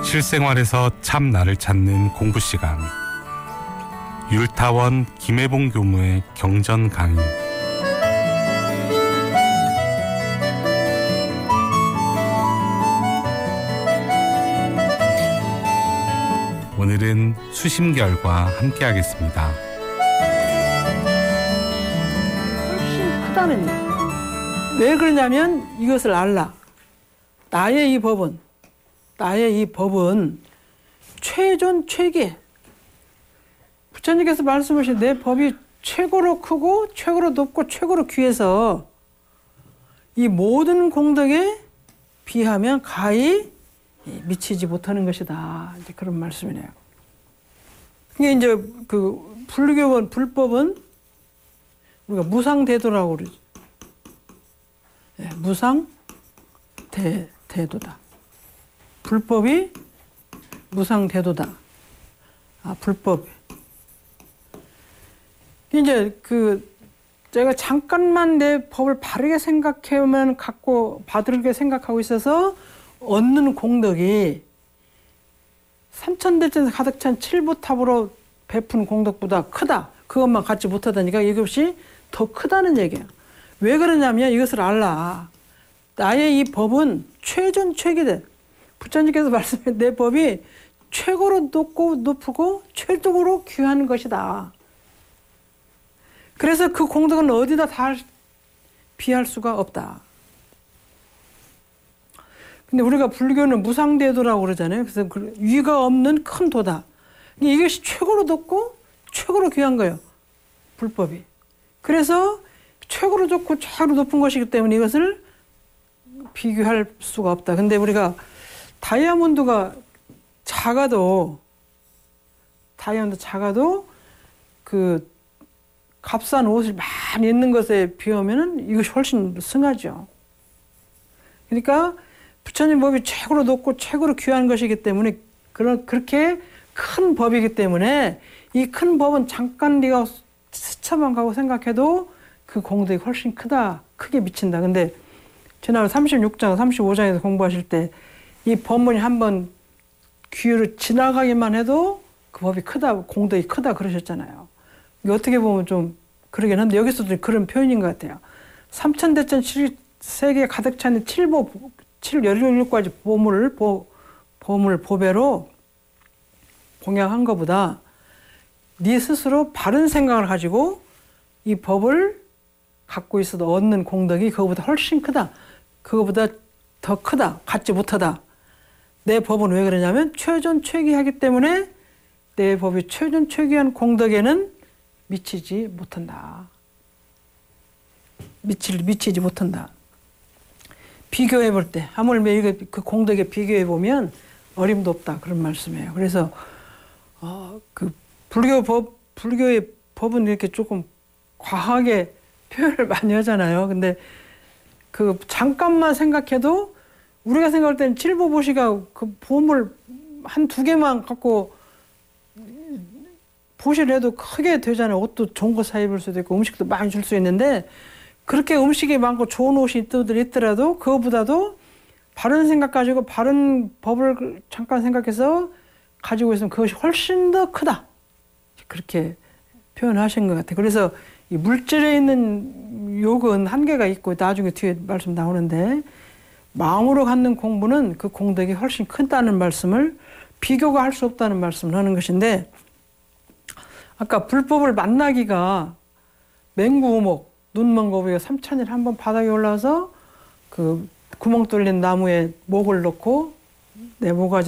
실생활에서 참 나를 찾는 공부 시간. 율타원 김혜봉 교무의 경전 강의. 오늘은 수심결과 함께하겠습니다. 훨씬 크다는 얘기예요. 왜 그러냐면 이것을 알라. 나의 이 법은 최존 최계. 부처님께서 말씀하신 내 법이 최고로 크고 최고로 높고 최고로 귀해서 이 모든 공덕에 비하면 가히 미치지 못하는 것이다. 이제 그런 말씀이네요. 이게 이제 그 불교원 불법은 우리가 무상대도라고 그러죠. 네, 무상대도다. 불법이 무상대도다. 불법. 이제 제가 잠깐만 내 법을 바르게 생각해오면 바르게 생각하고 있어서 얻는 공덕이 삼천대천에서 가득 찬 칠보탑으로 베푼 공덕보다 크다. 그것만 갖지 못하다니까 이것이 더 크다는 얘기예요. 왜 그러냐면 이것을 알라. 나의 이 법은 최존 최기대. 부처님께서 말씀해 내 법이 최고로 높고 최고로 귀한 것이다. 그래서 그 공덕은 어디다 다 비할 수가 없다. 근데 우리가 불교는 무상대도라고 그러잖아요. 그래서 위가 없는 큰 도다. 이것이 최고로 높고 최고로 귀한 거예요. 불법이. 그래서 최고로 좋고 최고로 높은 것이기 때문에 이것을 비교할 수가 없다. 근데 우리가 다이아몬드가 작아도 그 값싼 옷을 많이 입는 것에 비하면은 이것이 훨씬 승하죠. 그러니까 부처님 법이 최고로 높고 최고로 귀한 것이기 때문에 그렇게 큰 법이기 때문에 이 큰 법은 잠깐 네가 스쳐만 가고 생각해도 그 공덕이 훨씬 크게 미친다. 근데 지난 36장, 35장에서 공부하실 때 이 법문이 한번 귀로 지나가기만 해도 그 법이 크다, 공덕이 크다 그러셨잖아요. 이게 어떻게 보면 좀 그러긴 한데 여기서도 그런 표현인 것 같아요. 삼천대천 세계에 가득 찬 17가지 보물 보배로 공양한 것보다 네 스스로 바른 생각을 가지고 이 법을 갖고 있어도 얻는 공덕이 그거보다 훨씬 크다. 그거보다 더 크다. 갖지 못하다. 내 법은 왜 그러냐면 최존 최기하기 때문에 내 법이 최존 최기한 공덕에는 미치지 못한다. 미치지 못한다. 비교해 볼 때, 하물며 이거 그 공덕에 비교해 보면 어림도 없다. 그런 말씀이에요. 그래서, 그 불교의 법은 이렇게 조금 과하게 표현을 많이 하잖아요. 근데 그 잠깐만 생각해도 우리가 생각할 때는 칠보보시가 그 보물 한 두 개만 갖고 보시를 해도 크게 되잖아요. 옷도 좋은 거 사 입을 수도 있고 음식도 많이 줄 수 있는데 그렇게 음식이 많고 좋은 옷이 있더라도 그거보다도 바른 생각 가지고 바른 법을 잠깐 생각해서 가지고 있으면 그것이 훨씬 더 크다. 그렇게 표현하신 것 같아요. 그래서 이 물질에 있는 욕은 한계가 있고 나중에 뒤에 말씀 나오는데 마음으로 갖는 공부는 그 공덕이 훨씬 크다는 말씀을 비교가 할 수 없다는 말씀을 하는 것인데 아까 불법을 만나기가 맹구우목 눈먼 거북이가 3000일 한번 바닥에 올라와서 그 구멍 뚫린 나무에 목을 넣고 내 모가지